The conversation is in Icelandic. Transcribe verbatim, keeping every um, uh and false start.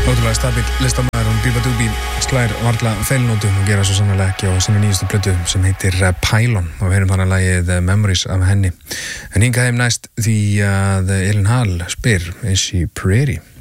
Ótrúlega stabil listamaður, hún Bíba Dúbí slær varla feilnótum og gera svo sannarlega ekki á sinni nýjustu plötu sem heitir Pylon og við heyrum hana lagið Memories af henni. En hingað heim næst því að Elin Hall spyr, is she pretty?